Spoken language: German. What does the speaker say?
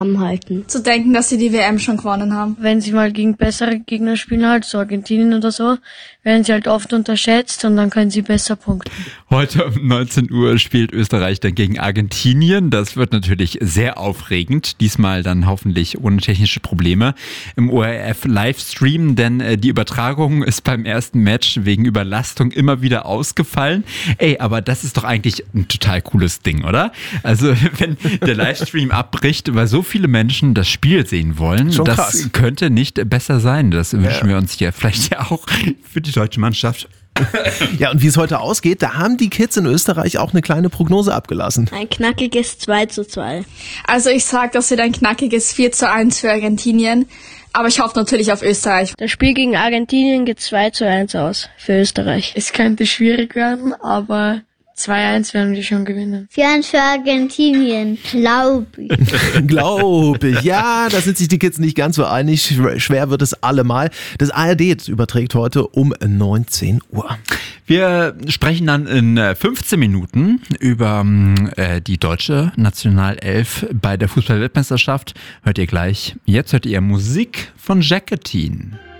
zusammenhalten. Zu denken, dass sie die WM schon gewonnen haben. Wenn sie mal gegen bessere Gegner spielen, halt so Argentinien oder so, werden sie halt oft unterschätzt und dann können sie besser punkten. Heute um 19 Uhr spielt Österreich dann gegen Argentinien. Das wird natürlich sehr aufregend. Diesmal dann hoffentlich ohne technische Probleme im ORF-Livestream, denn die Übertragung ist beim ersten Match wegen Überlastung immer wieder ausgefallen. Aber das ist doch eigentlich ein total cooles Ding, oder? Also wenn der Livestream abbricht, weil so viele Menschen das Spiel sehen wollen, schon das krass. Könnte nicht besser sein. Das wünschen wir uns ja vielleicht ja auch für die deutsche Mannschaft. Ja, und wie es heute ausgeht, da haben die Kids in Österreich auch eine kleine Prognose abgelassen. Ein knackiges 2:2. Also ich sag, das wird ein knackiges 4:1 für Argentinien. Aber ich hoffe natürlich auf Österreich. Das Spiel gegen Argentinien geht 2:1 aus für Österreich. Es könnte schwierig werden, aber 2:1 werden wir schon gewinnen. 4:1 für Argentinien, glaube ich. Glaube ich. Ja, da sind sich die Kids nicht ganz so einig. Schwer wird es allemal. Das ARD überträgt heute um 19 Uhr. Wir sprechen dann in 15 Minuten über die deutsche Nationalelf bei der Fußball-Weltmeisterschaft. Hört ihr gleich. Jetzt hört ihr Musik von Jacqueline.